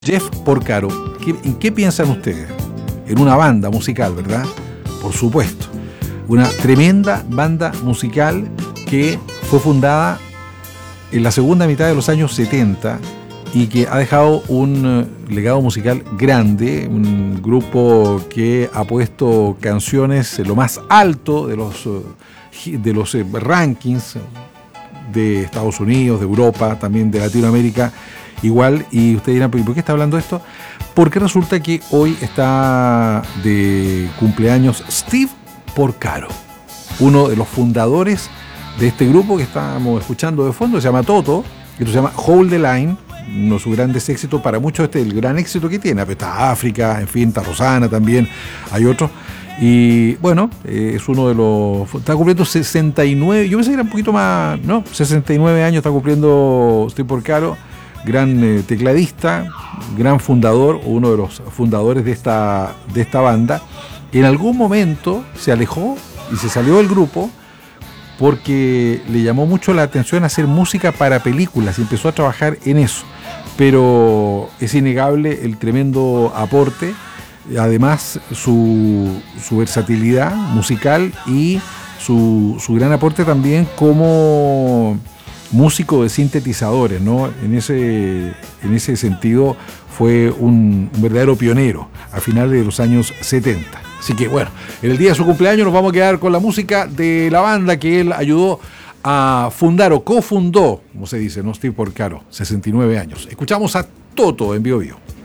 Jeff Porcaro, ¿en qué piensan ustedes? En una banda musical, ¿verdad? Por supuesto. Una tremenda banda musical que fue fundada en la segunda mitad de los años 70 y que ha dejado un legado musical grande, un grupo que ha puesto canciones en lo más alto de los rankings de Estados Unidos, de Europa, también de Latinoamérica, igual. Y ustedes dirán, ¿por qué está hablando esto? Porque resulta que hoy está de cumpleaños Steve Porcaro, uno de los fundadores de este grupo que estamos escuchando de fondo, se llama Toto, que se llama Hold the Line, uno de sus grandes éxitos, para muchos el gran éxito que tiene, está África, en fin, está Rosana también, hay otros. Y bueno, es uno de los... Está cumpliendo 69, yo pensé que era un poquito más, ¿no? 69 años está cumpliendo Steve Porcaro, gran tecladista, gran fundador, uno de los fundadores de esta banda. En algún momento se alejó y se salió del grupo porque le llamó mucho la atención hacer música para películas y empezó a trabajar en eso. Pero es innegable el tremendo aporte, además su versatilidad musical y su gran aporte también como músico de sintetizadores, ¿no? En ese sentido fue un verdadero pionero a finales de los años 70. Así que bueno, en el día de su cumpleaños nos vamos a quedar con la música de la banda que él ayudó a fundar o cofundó, como se dice, ¿no? Steve Porcaro, 69 años. Escuchamos a Toto en Bio Bio.